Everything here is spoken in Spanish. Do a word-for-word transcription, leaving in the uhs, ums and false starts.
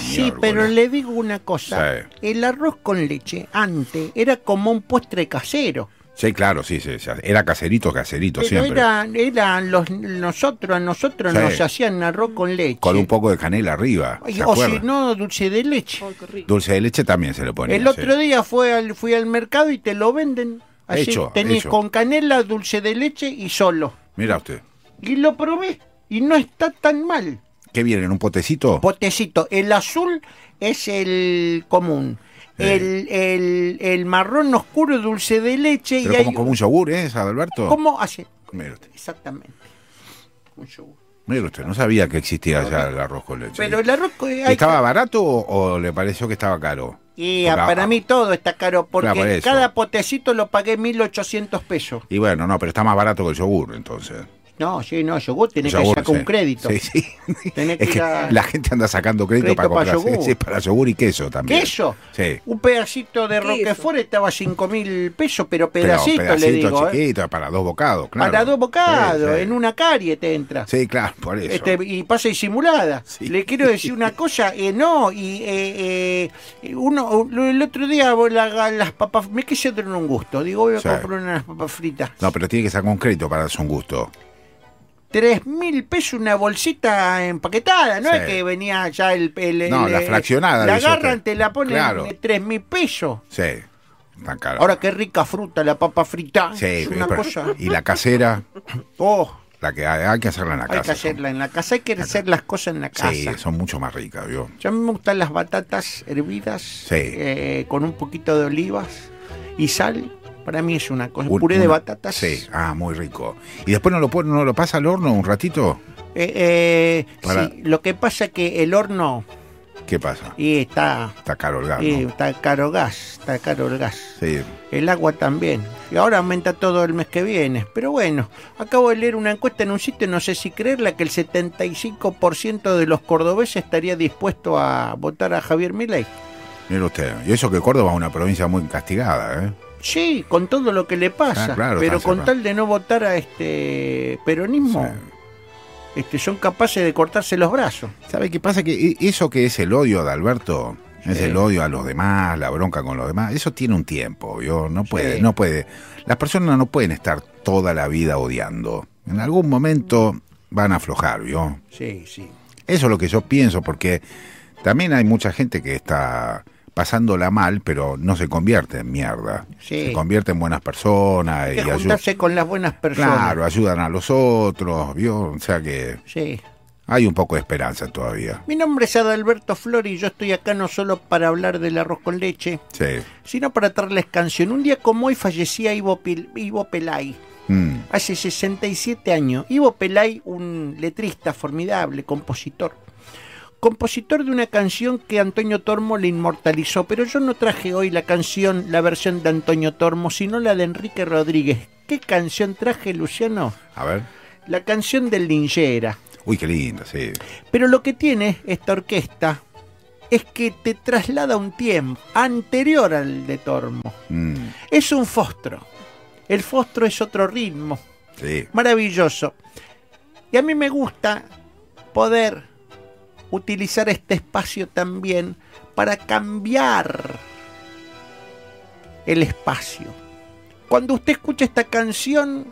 Sí, miércoles. pero le digo una cosa. Sí. El arroz con leche antes era como un postre casero. Sí, claro, sí, sí, sí. Era caserito, caserito, Pero siempre. era, era los, nosotros, a nosotros Sí. nos hacían arroz con leche. Con un poco de canela arriba, Ay, ¿se o si acuerdan? no, dulce de leche. Ay, qué rico. Dulce de leche también se le ponía. El otro sí. día fue al, fui al mercado y te lo venden. Así Hecho, tenés hecho. con canela, dulce de leche y solo. Mira usted. Y lo probé y no está tan mal. ¿Qué viene, en un potecito? Potecito. El azul es el común. Eh. El, el, el marrón oscuro es dulce de leche. Pero y como, hay... como un yogur, ¿eh, Adalberto? ¿Cómo hace? Mira usted. Exactamente. Un yogur. Mira usted, no sabía que existía ya el arroz con leche. Pero el arroz... ¿Y hay ¿Estaba barato o, o le pareció que estaba caro? Y Porque, para ah, mí todo está caro, porque Claro, por eso. cada potecito lo pagué mil ochocientos pesos. Y bueno, no, pero está más barato que el yogur, entonces. No, sí, no, yogur tiene El que yogur, sacar sí. un crédito. Sí, sí. Tenés que Es que ir a- la gente anda sacando crédito, Crédito para para comprarse. yogur. Sí, para yogur y queso también. ¿Queso? Sí. Un pedacito de Queso. Roquefort estaba a cinco mil pesos, pero Pero pedacito, pedacito le digo. ¿eh? chiquito, para dos bocados, claro. Para dos bocados, Sí, sí. en una carie te entra. Sí, claro, por eso. Este, y pasa disimulada. Sí. Le quiero decir una cosa, eh, no, y eh, eh, uno, el otro día la- las papas, me quise tener un gusto, digo, voy a Sí. comprar unas papas fritas. No, pero tiene que sacar un crédito para darse un gusto. Tres mil pesos una bolsita empaquetada, no Sí. es que venía ya el... el- No, el- la fraccionada, La dice agarran, usted. te la ponen Claro. tres mil pesos. Sí, tan caro. Ahora qué rica fruta la papa frita. Sí, es una pero- cosa... Y la casera, Oh, la que hay, hay que hacerla en la hay casa. que hacerla en la casa, hay que hacer las cosas en la casa. Sí, son mucho más ricas, ¿vio? Yo a mí me gustan las batatas hervidas Sí. eh, con un poquito de olivas y sal. Para mí es una cosa. Un- Puré de una- batatas. Sí, ah, muy rico. ¿Y después no lo, pone- no lo pasa al horno un ratito? Eh, eh, Para- sí, lo que pasa es que el horno ¿Qué pasa? y está, Está caro el gas, y ¿no? está caro gas, está caro el gas. Sí. El agua también. Y ahora aumenta todo el mes que viene. Pero bueno, acabo de leer una encuesta en un sitio, no sé si creerla, que el setenta y cinco por ciento de los cordobeses estaría dispuesto a votar a Javier Milei. Mire usted. Y eso que Córdoba es una provincia muy castigada, ¿eh? Sí, con todo lo que le pasa, Ah, claro, pero está con cerrado. tal de no votar a este peronismo, Sí. este, son capaces de cortarse los brazos. ¿Sabe qué pasa? Que i- eso que es el odio de Alberto, es Sí. el odio a los demás, la bronca con los demás, eso tiene un tiempo, ¿vio? No puede, Sí. no puede. Las personas no pueden estar toda la vida odiando. En algún momento van a aflojar, ¿vio? Sí, sí. Eso es lo que yo pienso, porque también hay mucha gente que está pasándola mal, pero no se convierte en mierda. Sí. Se convierte en buenas personas Hay y que ayudan. juntarse con las buenas personas. Claro, ayudan a los otros, ¿vio? O sea que Sí. hay un poco de esperanza todavía. Mi nombre es Adalberto Flori y yo estoy acá no solo para hablar del arroz con leche, Sí. sino para traerles canción. Un día como hoy fallecía Ivo, Pil- Ivo Pelay. Mm. Hace sesenta y siete años. Ivo Pelay, un letrista formidable, compositor. Compositor de una canción que Antonio Tormo le inmortalizó, pero yo no traje hoy la canción, la versión de Antonio Tormo, sino la de Enrique Rodríguez. ¿Qué canción traje, Luciano? A ver. La canción del Linchera. Uy, qué linda, sí. Pero lo que tiene esta orquesta es que te traslada a un tiempo anterior al de Tormo. Mm. Es un fostro. El fostro es otro ritmo. Sí. Maravilloso. Y a mí me gusta poder utilizar este espacio también para cambiar el espacio. Cuando usted escucha esta canción,